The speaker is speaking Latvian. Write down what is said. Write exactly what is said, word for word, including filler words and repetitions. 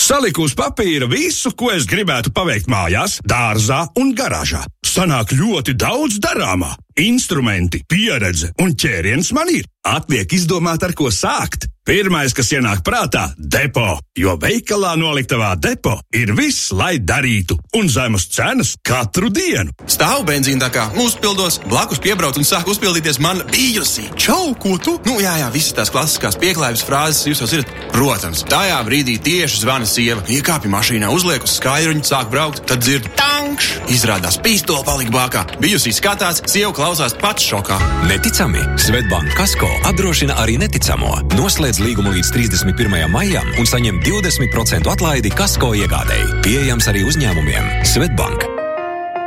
Saliku uz papīra visu, ko es gribētu paveikt mājās, dārzā un garāžā. Sanāk ļoti daudz darāmā. Instrumenti, pieredze un ķēriens man ir. Atliek izdomāt, ar ko sākt. Pirmais, kas ienāk prātā – depo, jo veikalā noliktavā depo ir viss, lai darītu, un zemes cenas katru dienu. Stāvu benzīntakā, uzpildos, blakus piebrauc un sāk uzpildīties man bijusī. Čau, ko tu? Nu, jā, jā, visas tās klasiskās pieklājības frāzes jūs jau zināt. Protams, tajā brīdī tieši zvana sieva. Iekāpja mašīnā, uzliek uz skaidruņu, sāk braukt, tad dzird tankš. Izrādās pīstola palika bākā. Bijusī skatās, sieva klausās pats šokā. Neticami, Svetbank Kasko apdrošina arī neticamo. Noslēdz līgumu līdz trīsdesmit pirmajam maijam un saņem divdesmit procentu atlaidi Kasko iegādēji. Pieejams arī uzņēmumiem. Svetbank.